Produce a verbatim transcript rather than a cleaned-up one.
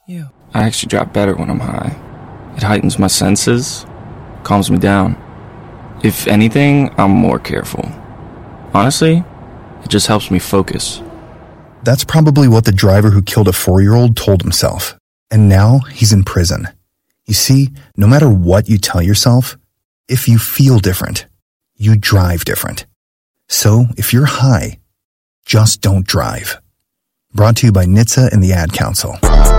You. I actually drive better when I'm high. It heightens my senses, calms me down. If anything, I'm more careful. Honestly, it just helps me focus. That's probably what the driver who killed a four-year-old told himself. And now he's in prison. You see, no matter what you tell yourself, if you feel different, you drive different. So if you're high, just don't drive. Brought to you by N H T S A and the Ad Council.